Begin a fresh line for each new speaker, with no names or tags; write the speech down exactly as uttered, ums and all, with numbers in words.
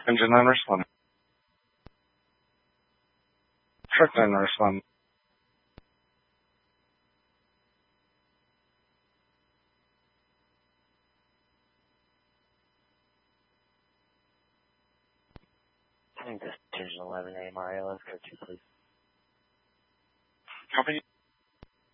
Engine nine responding. Truck nine responding.
I think this Engine eleven A M R A L S code two, please.
Copy.